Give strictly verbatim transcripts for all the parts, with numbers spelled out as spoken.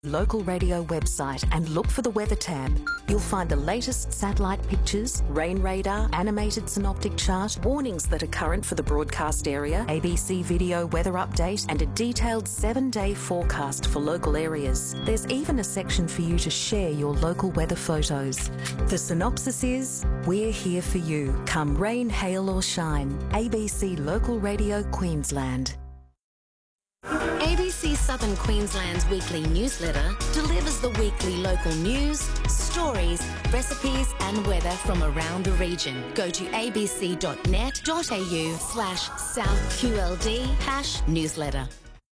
Local radio website and look for the weather tab. You'll find the latest satellite pictures, rain radar, animated synoptic chart, warnings that are current for the broadcast area, A B C video weather update, and a detailed seven-day forecast for local areas. There's even a section for you to share your local weather photos. The synopsis is, we're here for you, come rain, hail or shine. A B C Local Radio Queensland. A B C Southern Queensland's weekly newsletter delivers the weekly local news, stories, recipes and weather from around the region. Go to abc.net.au slash southqld hash newsletter.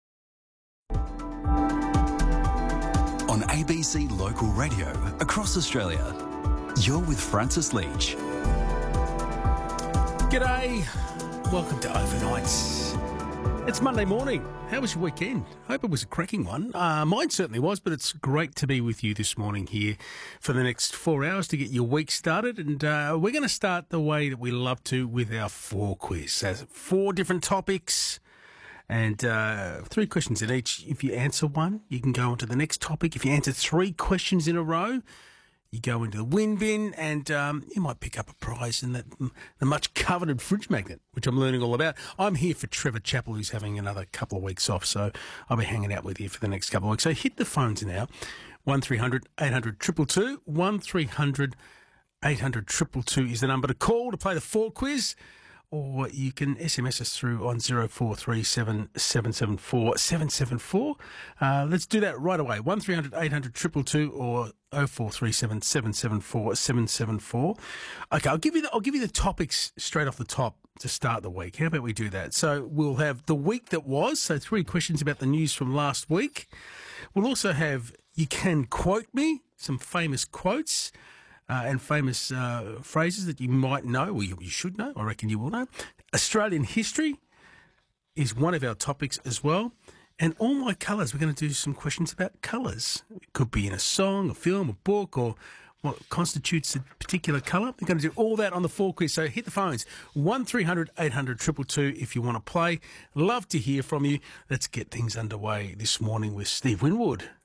On A B C Local Radio across Australia, you're with Francis Leach. G'day, welcome to Overnights. It's Monday morning. How was your weekend? Hope it was a cracking one. Uh, mine certainly was, but it's great to be with you this morning here for the next four hours to get your week started. And uh, we're going to start the way that we love to with our four quiz. There's four different topics and uh, three questions in each. If you answer one, you can go on to the next topic. If you answer three questions in a row, you go into the win bin and um, you might pick up a prize in that the much coveted fridge magnet, which I'm learning all about. I'm here for Trevor Chappell, who's having another couple of weeks off, so I'll be hanging out with you for the next couple of weeks. So hit the phones now, one three hundred eight hundred two two two, one three hundred eight hundred two two two is the number to call to play the four quiz. Or you can S M S us through on zero four three seven seven seven four seven seven four. Uh, let's do that right away. one three hundred eight hundred two two two or oh four three seven seven seven four seven seven four. Okay, I'll give you the, I'll give you the topics straight off the top to start the week. How about we do that? So we'll have the week that was, so three questions about the news from last week. We'll also have You Can Quote Me, some famous quotes. Uh, and famous uh, phrases that you might know, or you, you should know, I reckon you will know. Australian history is one of our topics as well. And all my colours, we're going to do some questions about colours. It could be in a song, a film, a book, or what constitutes a particular colour. We're going to do all that on the four quiz. So hit the phones, one three hundred eight hundred two two two if you want to play. Love to hear from you. Let's get things underway this morning with Steve Winwood.